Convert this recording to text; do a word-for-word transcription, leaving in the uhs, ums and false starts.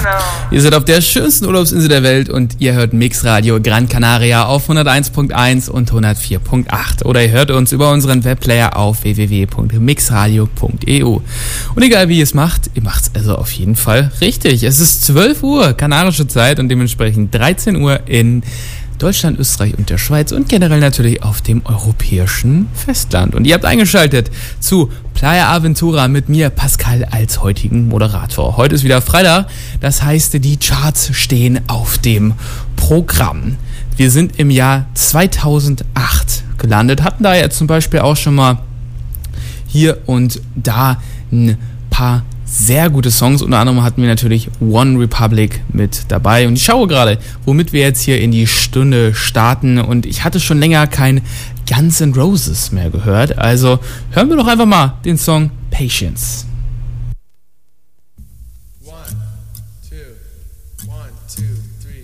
Ihr seid auf der schönsten Urlaubsinsel der Welt und ihr hört Mixradio Gran Canaria auf hunderteins Punkt eins und hundertvier Punkt acht. Oder ihr hört uns über unseren Webplayer auf w w w punkt mixradio punkt e u. Und egal wie ihr es macht, ihr macht es also auf jeden Fall richtig. Es ist zwölf Uhr kanarische Zeit und dementsprechend dreizehn Uhr in Deutschland, Österreich und der Schweiz und generell natürlich auf dem europäischen Festland. Und ihr habt eingeschaltet zu Playa Aventura mit mir, Pascal, als heutigen Moderator. Heute ist wieder Freitag, das heißt, die Charts stehen auf dem Programm. Wir sind im Jahr zweitausendacht gelandet, hatten da jetzt zum Beispiel auch schon mal hier und da ein paar sehr gute Songs. Unter anderem hatten wir natürlich One Republic mit dabei. Und ich schaue gerade, womit wir jetzt hier in die Stunde starten. Und ich hatte schon länger kein Guns N' Roses mehr gehört. Also hören wir doch einfach mal den Song Patience. One, two, one, two, three.